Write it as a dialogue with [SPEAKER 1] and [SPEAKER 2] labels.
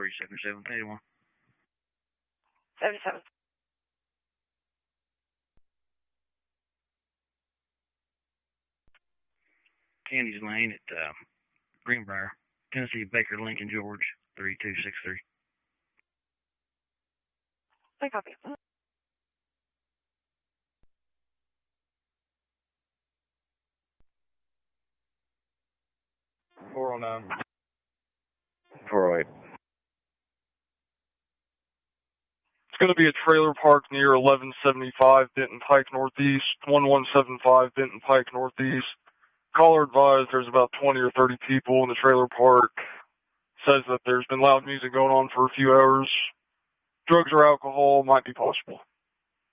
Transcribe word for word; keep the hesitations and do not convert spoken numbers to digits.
[SPEAKER 1] three seventy-seven, eighty-one.
[SPEAKER 2] seventy-seven.
[SPEAKER 1] Candy's Lane at uh, Greenbrier, Tennessee, Baker, Lincoln, George, three two six three.
[SPEAKER 2] I copy.
[SPEAKER 3] four oh nine.
[SPEAKER 1] four oh eight.
[SPEAKER 3] It's going to be a trailer park near eleven seventy-five Denton Pike Northeast, one one seven five Denton Pike Northeast. Caller advised there's about twenty or thirty people in the trailer park. Says that there's been loud music going on for a few hours. Drugs or alcohol might be possible.